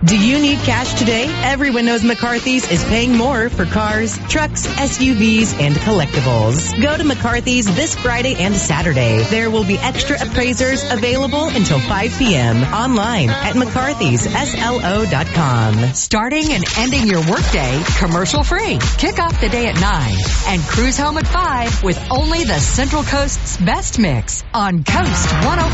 Do you need cash today? Everyone knows McCarthy's is paying more for cars, trucks, SUVs, and collectibles. Go to McCarthy's this Friday and Saturday. There will be extra appraisers available until 5 p.m. online at McCarthy'sSLO.com. Starting and ending your workday commercial free. Kick off the day at 9 and cruise home at 5 with only the Central Coast's best mix on Coast 105.